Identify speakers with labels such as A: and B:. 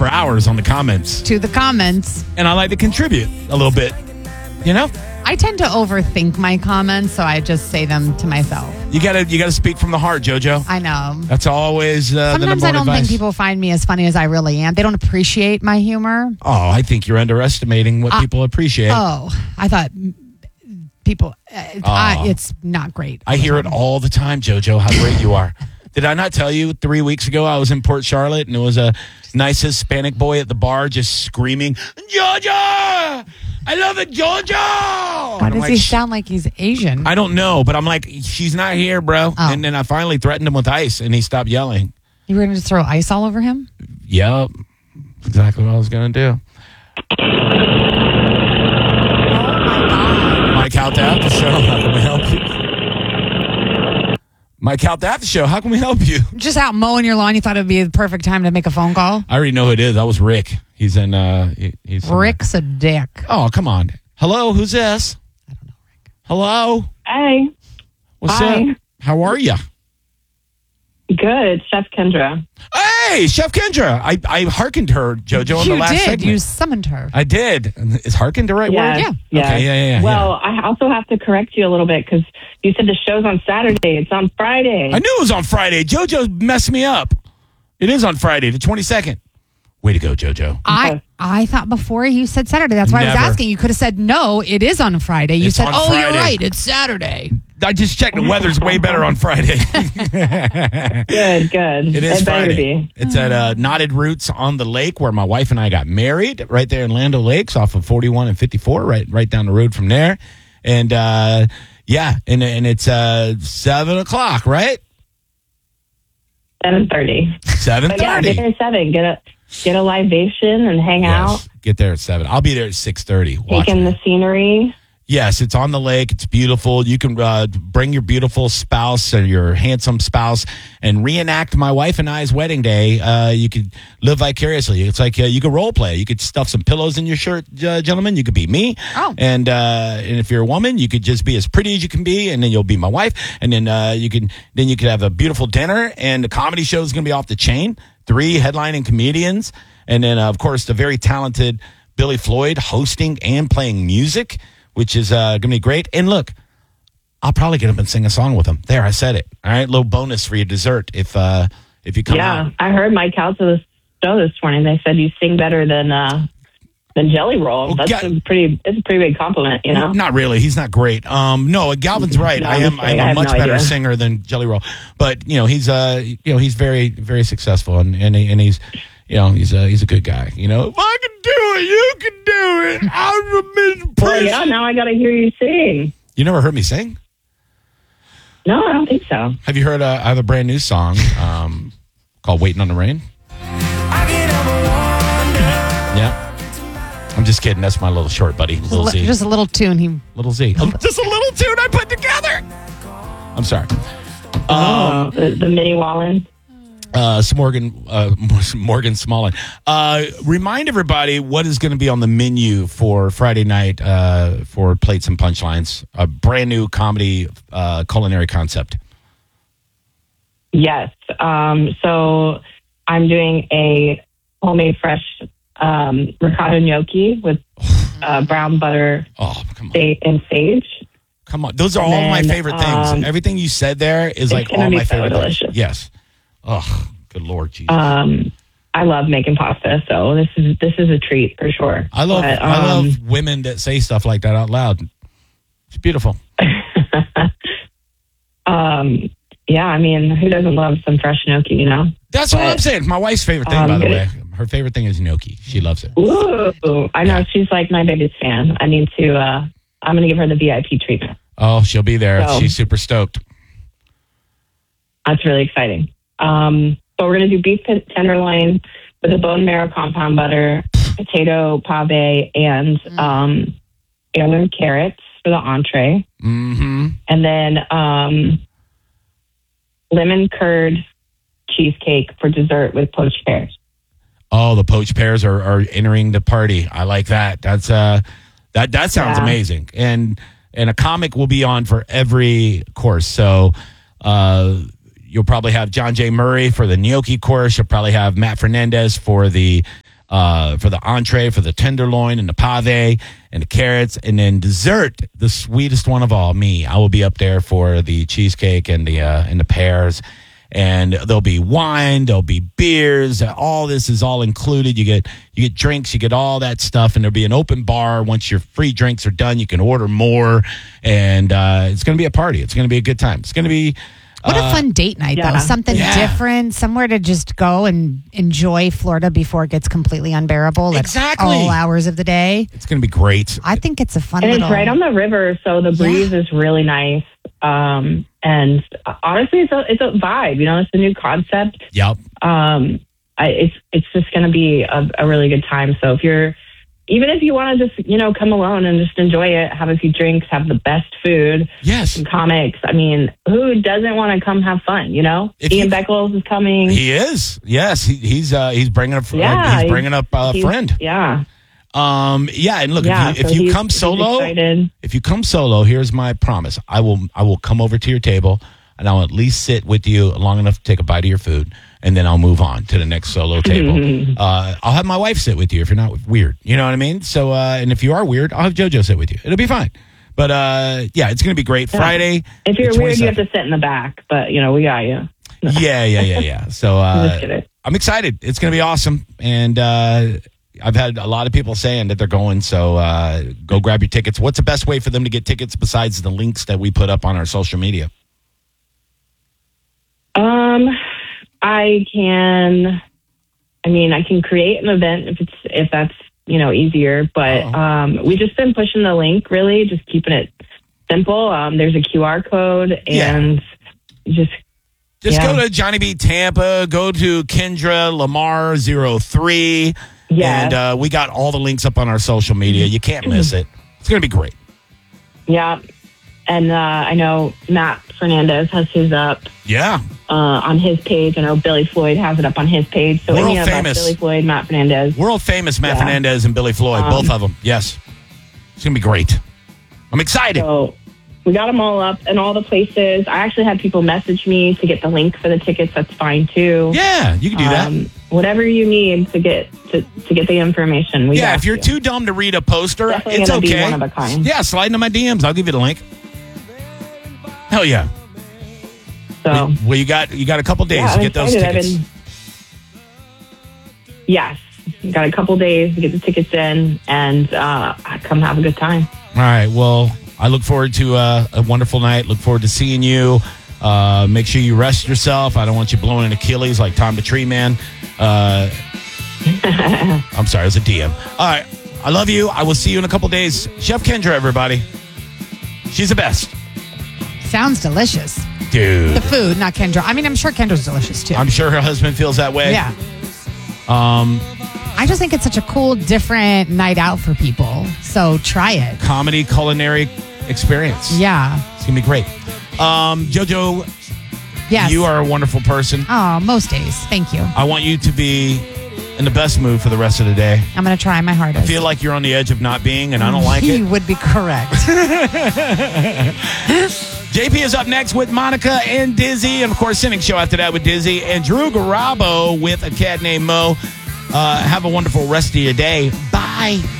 A: for hours on the comments.
B: To the comments.
A: And I like to contribute a little bit, you know?
B: I tend to overthink my comments, so I just say them to myself.
A: You gotta speak from the heart, JoJo.
B: I know.
A: That's always the number one
B: Sometimes I don't
A: advice.
B: think people find me as funny as I really am. They don't appreciate my humor.
A: Oh, I think you're underestimating what people appreciate.
B: Oh, I thought people, it's not great.
A: I hear it all the time, JoJo, how great you are. Did I not tell you 3 weeks ago I was in Port Charlotte and there was a nice Hispanic boy at the bar just screaming, Georgia! I love it, Georgia!
B: Why does he sound like he's Asian?
A: I don't know, but I'm like, she's not here, bro.
B: Oh.
A: And then I finally threatened him with ice and he stopped yelling.
B: You were going to throw ice all over him?
A: Yep. Exactly what I was going to do. Mike out the after show. How can we help you? Mike out the after show. How can we help you?
B: Just out mowing your lawn. You thought it would be the perfect time to make a phone call?
A: I already know who it is. That was Rick. He's in. He's
B: Rick's a dick.
A: Oh, come on. Hello, who's this?
B: I don't know, Rick.
A: Hello.
C: Hey.
A: What's
C: Hi.
A: up? How are you?
C: Good. Chef Kendra.
A: Hey, Chef Kendra. I hearkened her, JoJo, in the last segment.
B: You summoned her.
A: I did. Is hearkened the right word?
B: Yeah.
A: Okay, yeah.
C: Well, I also have to correct you a little bit because you said the show's on Saturday. It's on Friday.
A: I knew it was on Friday. JoJo messed me up. It is on Friday, the 22nd. Way to go, JoJo.
B: I thought before you said Saturday. That's why I was
A: Never.
B: asking. You could have said, no, it is on Friday. You
A: It's
B: said,
A: on
B: oh, you're
A: Friday.
B: right. It's Saturday.
A: I just checked. The weather's way better on Friday.
C: Good.
A: It is
C: It better
A: Friday.
C: be.
A: It's at Knotted Roots on the Lake where my wife and I got married, right there in Land O'Lakes off of 41 and 54, right down the road from there. And yeah, and it's 7 o'clock, right?
C: 7:30.
A: 7:30.
C: Yeah, get there at 7. Get a libation and hang out.
A: Get there at 7. I'll be there at 6:30.
C: Take in the scenery.
A: Yes, it's on the lake. It's beautiful. You can bring your beautiful spouse or your handsome spouse and reenact my wife and I's wedding day. You could live vicariously. It's like you could role play. You could stuff some pillows in your shirt, gentlemen. You could be me.
B: Oh.
A: And if you're a woman, you could just be as pretty as you can be, and then you'll be my wife. And then you could have a beautiful dinner, and the comedy show is going to be off the chain. 3 headlining comedians, and then of course the very talented Billy Floyd hosting and playing music, which is going to be great. And look, I'll probably get up and sing a song with him. There, I said it. All right, little bonus for your dessert if you come out.
C: Yeah, I heard Mike out to the show this morning. They said you sing better than Jelly Roll.
A: Well,
C: It's a pretty big compliment, you know.
A: Not really. He's not great. No, Galvin's right.
C: No,
A: I
C: I'm
A: am
C: just kidding. I
A: a
C: have
A: much
C: no
A: better
C: idea.
A: singer than Jelly Roll. But he's very, very successful, and he's he's a good guy. If I can do it, you can do it. I'm a
C: Well,
A: person.
C: yeah, now I got to hear you sing.
A: You never heard me sing?
C: No, I don't think so.
A: Have you heard? I have a brand new song called "Waiting on the Rain." Yeah. I'm just kidding. That's my little short buddy, Lil Z.
B: Just a little tune.
A: Little Z. Just a little tune I put together. I'm sorry.
C: The mini Wallen.
A: Morgan Smallin. Remind everybody what is going to be on the menu for Friday night for Plates and Punchlines, a brand new comedy culinary concept.
C: Yes. So I'm doing a homemade fresh ricotta gnocchi with brown butter
A: Oh, come on.
C: and sage.
A: Come on. Those are all my favorite things. Everything you said there is like
C: gonna
A: all
C: be
A: my
C: so
A: favorite
C: delicious.
A: things. Yes. Oh, good Lord, Jesus.
C: I love making pasta, so this is a treat for sure.
A: I love women that say stuff like that out loud. It's beautiful.
C: Yeah, I mean, who doesn't love some fresh gnocchi, you know?
A: That's what I'm saying. It's my wife's favorite thing, by the
C: good.
A: way. Her favorite thing is gnocchi. She loves it.
C: Ooh, I know. She's like my biggest fan. I need to, I'm going to give her the VIP treatment.
A: Oh, she'll be there.
C: So-
A: She's super stoked.
C: That's really exciting. But we're going to do beef tenderloin with a bone marrow compound butter, potato pave, and heirloom carrots for the entree.
A: Mm-hmm.
C: And then lemon curd cheesecake for dessert with poached pears.
A: Oh, the poached pears are entering the party. I like that. That's that sounds amazing. And a comic will be on for every course. So you'll probably have John J. Murray for the gnocchi course. You'll probably have Matt Fernandez for the for the entree, for the tenderloin and the pave and the carrots, and then dessert, the sweetest one of all, me. I will be up there for the cheesecake and the pears. And there'll be wine, there'll be beers. All this is all included. You get drinks, you get all that stuff, and there'll be an open bar. Once your free drinks are done, you can order more, and it's going to be a party. It's going to be a good time. It's going to be
B: what a fun date night, though. Something different, somewhere to just go and enjoy Florida before it gets completely unbearable at all hours of the day.
A: It's going to be great.
B: I think it's a fun
C: and it's right on the river, so the breeze is really nice. And honestly, it's a vibe. You know, it's a new concept.
A: Yep.
C: It's just going to be a really good time. So even if you want to just, come alone and just enjoy it, have a few drinks, have the best food,
A: some
C: comics. I mean, who doesn't want to come have fun? Ian Beckles is coming.
A: He is. Yes, he's bringing up. He's bringing up a friend.
C: Yeah.
A: And look, if you come solo, here's my promise. I will come over to your table and I'll at least sit with you long enough to take a bite of your food, and then I'll move on to the next solo table. I'll have my wife sit with you if you're not weird. You know what I mean? So, and if you are weird, I'll have JoJo sit with you. It'll be fine. But it's going to be great.
C: Yeah.
A: Friday.
C: If you're weird, you have to sit in the back, but we got you.
A: Yeah. So I'm excited. It's going to be awesome. And I've had a lot of people saying that they're going, so go grab your tickets. What's the best way for them to get tickets besides the links that we put up on our social media?
C: I can create an event if that's easier, but we've just been pushing the link, really just keeping it simple. There's a QR code, and just
A: go to Johnny B Tampa, go to Kendra Lamar 03. And we got all the links up on our social media. You can't miss it. It's going to be great.
C: Yeah. And I know Matt Fernandez has his up on his page. I know Billy Floyd has it up on his page. So
A: world famous
C: Billy Floyd, Matt Fernandez.
A: World famous Matt Fernandez and Billy Floyd, both of them. Yes. It's going to be great. I'm excited.
C: So we got them all up in all the places. I actually had people message me to get the link for the tickets. That's fine, too.
A: Yeah, you can do that.
C: Whatever you need to get the information.
A: If you're too dumb to read a poster,
C: definitely
A: it's okay.
C: Be one of a kind.
A: Yeah, slide into my DMs. I'll give you the link. Hell yeah.
C: So
A: you got a couple days to get those tickets.
C: Yes, got a couple days to get the tickets in and come have a good time.
A: All right. Well, I look forward to a wonderful night. Look forward to seeing you. Make sure you rest yourself. I don't want you blowing an Achilles like Tom the Tree Man. I'm sorry, it was a DM. All right. I love you. I will see you in a couple days. Chef Kendra, everybody. She's the best.
B: Sounds delicious.
A: Dude.
B: The food, not Kendra. I mean, I'm sure Kendra's delicious, too.
A: I'm sure her husband feels that way.
B: Yeah. I just think it's such a cool, different night out for people. So try it.
A: Comedy, culinary experience.
B: Yeah.
A: It's going to be great. JoJo,
B: yes.
A: You are a wonderful person.
B: Oh, most days. Thank you.
A: I want you to be in the best mood for the rest of the day.
B: I'm going to try my hardest.
A: I feel like you're on the edge of not being, and I don't like it.
B: You would be correct.
A: JP is up next with Monica and Dizzy. And, of course, Cynic Show after that with Dizzy. And Drew Garabo with a cat named Mo. Have a wonderful rest of your day. Bye.